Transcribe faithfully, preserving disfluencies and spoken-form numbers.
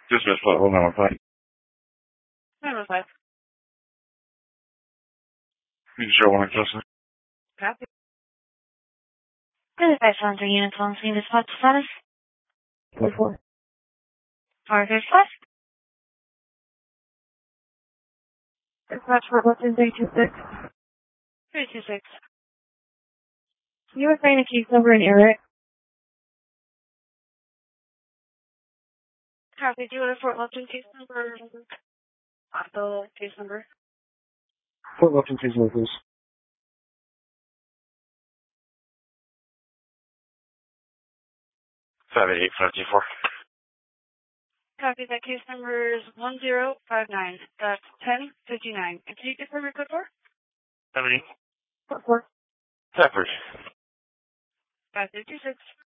Just missed what? Hold on, five. Number five. You sure want to closer? Copy. Good, five hundred units on scene. Dispatch status. Four four. Fire thirty five. Dispatch for Brooklyn three two six. Three two six. Can you assign a case number and error it? Copy. Do you want a Fort Lupton case number? The case number. Fort Lupton, please, please. Five eight eight five two four. Copy. That case number is one zero five nine. That's ten fifty nine. And can you confirm your code for? How many? Four four. Peppered. Five three two six.